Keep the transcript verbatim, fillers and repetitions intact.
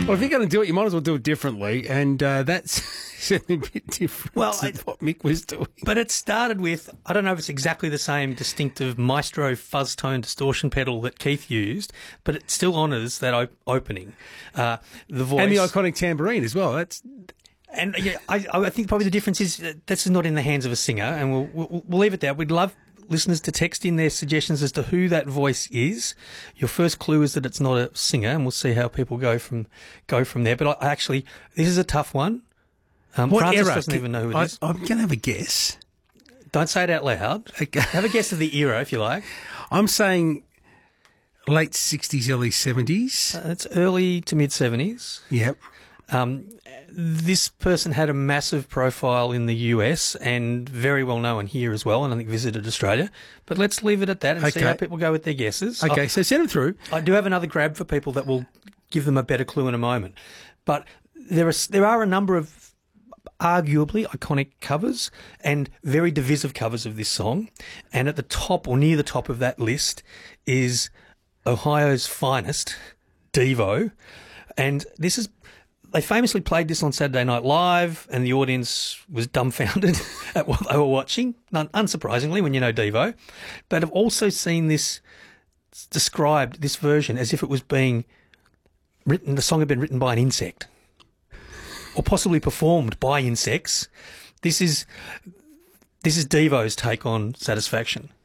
Well, if you're going to do it, you might as well do it differently, and uh, that's certainly a bit different Well, to I- what Mick was doing. But it started with, I don't know if it's exactly the same distinctive Maestro fuzz tone distortion pedal that Keith used, but it still honours that op- opening. Uh, the voice. And the iconic tambourine as well. That's And yeah, I, I think probably the difference is that this is not in the hands of a singer, and we'll, we'll, we'll leave it there. We'd love listeners to text in their suggestions as to who that voice is. Your first clue is that it's not a singer, and we'll see how people go from go from there. But I, actually, this is a tough one. Um, what Francis era? doesn't even know who it I, is. I'm going to have a guess. Don't say it out loud. Okay. Have a guess of the era, if you like. I'm saying late sixties, early seventies. Uh, it's early to mid seventies. Yep. Um, this person had a massive profile in the U S and very well known here as well, and I think visited Australia. But let's leave it at that and see Okay. how people go with their guesses. Okay, I, so send them through. I do have another grab for people that will give them a better clue in a moment. But there are there are a number of arguably iconic covers and very divisive covers of this song. And at the top or near the top of that list is Ohio's finest, Devo. And this is, they famously played this on Saturday Night Live, and the audience was dumbfounded at what they were watching, un- unsurprisingly when you know Devo. But I've also seen this described, this version, as if it was being written, the song had been written by an insect, or possibly performed by insects. This is this is Devo's take on Satisfaction.